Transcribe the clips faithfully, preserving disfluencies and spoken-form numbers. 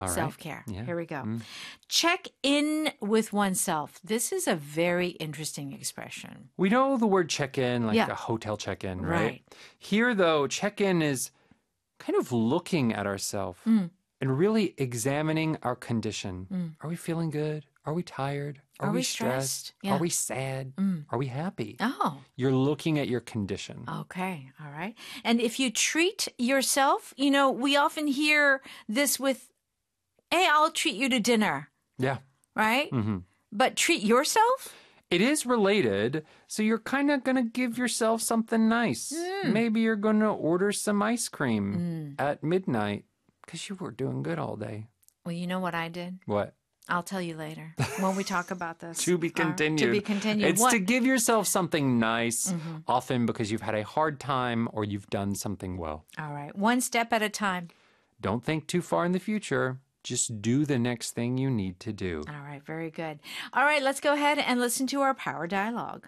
All right. Self-care. Yeah. Here we go. Mm. Check in with oneself. This is a very interesting expression. We know the word check-in, like Yeah. a hotel check-in, Right. right? Here, though, check-in is kind of looking at ourselves Mm. and really examining our condition. Mm. Are we feeling good? Are we tired? Are, Are we we stressed? stressed? Yeah. Are we sad? Mm. Are we happy? Oh, You're looking at your condition. okay. All right. And if you treat yourself, you know, we often hear this with, hey, I'll treat you to dinner, Yeah. right? hmm But treat yourself? It is related, so you're kind of going to give yourself something nice. Mm. Maybe you're going to order some ice cream Mm. at midnight because you were doing good all day. Well, you know what I did? What? I'll tell you later when we talk about this. To be All right. continued. To be continued. It's What? to give yourself something nice, Mhm. often because you've had a hard time or you've done something well. All right. One step at a time. Don't think too far in the future. Just do the next thing you need to do. All right. Very good. All right. Let's go ahead and listen to our power dialogue.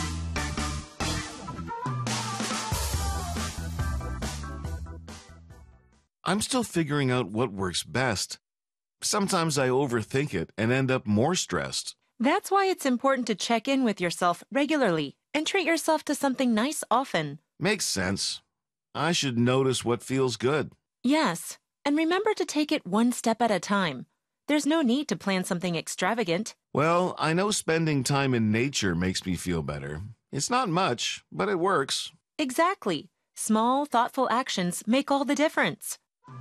I'm still figuring out what works best. Sometimes I overthink it and end up more stressed. That's why it's important to check in with yourself regularly and treat yourself to something nice often. Makes sense. I should notice what feels good. Yes, and remember to take it one step at a time. There's no need to plan something extravagant. Well, I know spending time in nature makes me feel better. It's not much, but it works. Exactly. Small, thoughtful actions make all the difference.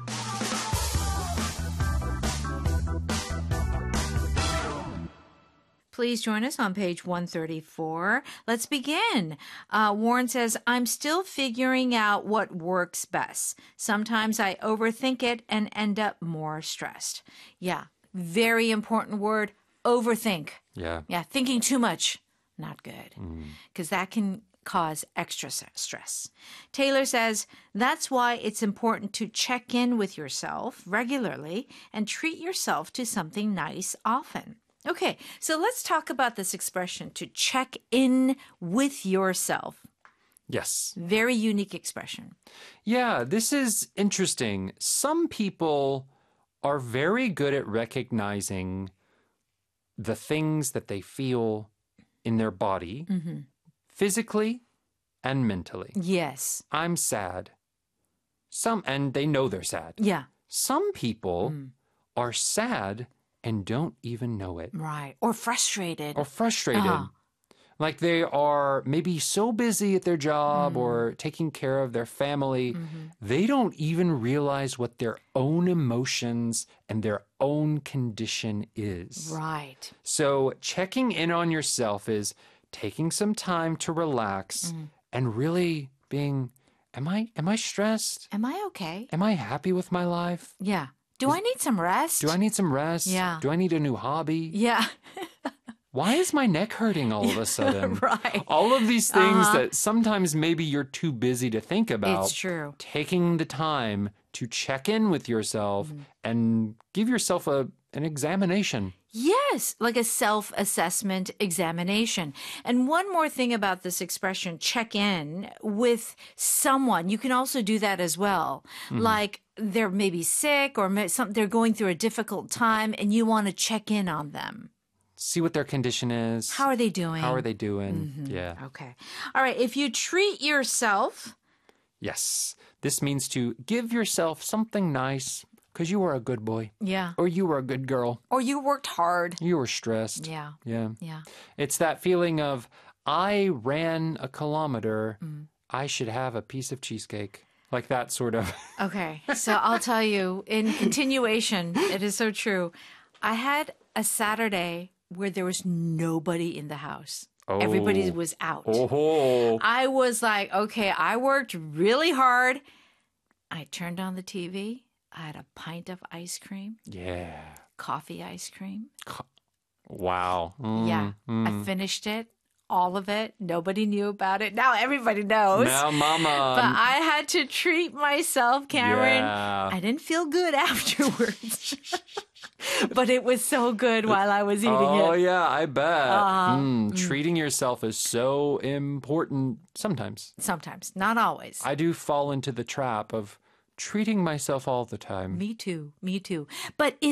Please join us on page one thirty-four. Let's begin. Uh, Warren says, I'm still figuring out what works best. Sometimes I overthink it and end up more stressed. Yeah, very important word, overthink. Yeah. Yeah, thinking too much, not good, because that can cause extra s- stress. Taylor says, that's why it's important to check in with yourself regularly and treat yourself to something nice often. Okay, so let's talk about this expression, to check in with yourself. Yes. Very unique expression. Yeah, this is interesting. Some people are very good at recognizing the things that they feel in their body, Mm-hmm. physically and mentally. Yes. I'm sad. Some, and they know they're sad. Yeah. Some people Mm. are sad and don't even know it, Right. Or frustrated. or frustrated. Uh-huh. Like they are maybe so busy at their job Mm. or taking care of their family, Mhm. they don't even realize what their own emotions and their own condition is. Right. So checking in on yourself is taking some time to relax Mm. and really being, am I am I stressed? Am I okay? Am I happy with my life? Yeah. Do I need some rest? Do I need some rest? Yeah. Do I need a new hobby? Yeah. Why is my neck hurting all of a sudden? Right. All of these things Uh-huh. that sometimes maybe you're too busy to think about. It's true. Taking the time to check in with yourself Mm-hmm. and give yourself a an examination. Yes, like a self-assessment examination. And one more thing about this expression, check in with someone. You can also do that as well. Like they're maybe sick or may- some, they're going through a difficult time and you want to check in on them. See what their condition is. How are they doing? How are they doing? Mhm. Yeah. Okay. All right. If you treat yourself, Yes. This means to give yourself something nice because you were a good boy yeah, or you were a good girl. or you worked hard. You were stressed. Yeah, Yeah. yeah. It's that feeling of, I ran a kilometer. Mm. I should have a piece of cheesecake. Like that sort of. Okay. So I'll tell you in continuation, it is so true. I had a Saturday where there was nobody in the house. Everybody Oh. was out. Oh. I was like, okay, I worked really hard. I turned on the T V. I had a pint of ice cream, Yeah. coffee ice cream. Wow. Mm, Yeah. mm. I finished it, all of it. Nobody knew about it. Now everybody knows. Now, mama. But I had to treat myself, Cameron. Yeah. I didn't feel good afterwards. But it was so good while I was eating Oh, it. yeah, I bet. Uh-huh. Mm, Mm. Treating yourself is so important sometimes. Sometimes, not always. I do fall into the trap of treating myself all the time. Me too. Me too. But